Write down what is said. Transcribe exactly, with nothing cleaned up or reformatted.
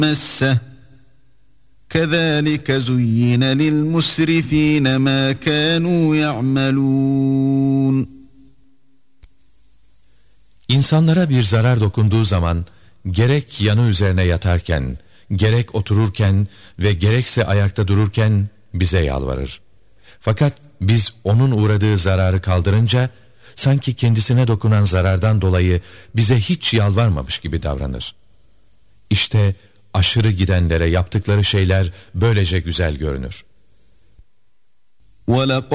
مَسَّهُ كَذَٰلِكَ زُيِّنَ لِلْمُسْرِف۪ينَ مَا كَانُوا يَعْمَلُونَ. İnsanlara bir zarar dokunduğu zaman gerek yanı üzerine yatarken, gerek otururken ve gerekse ayakta dururken bize yalvarır. Fakat biz onun uğradığı zararı kaldırınca sanki kendisine dokunan zarardan dolayı bize hiç yalvarmamış gibi davranır. İşte aşırı gidenlere yaptıkları şeyler böylece güzel görünür.